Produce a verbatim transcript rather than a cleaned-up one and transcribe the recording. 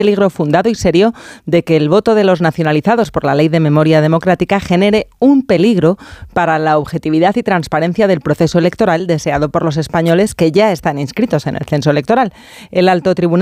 peligro fundado y serio de que el voto de los nacionalizados por la Ley de Memoria Democrática genere un peligro para la objetividad y transparencia del proceso electoral deseado por los españoles que ya están inscritos en el censo electoral. El alto tribunal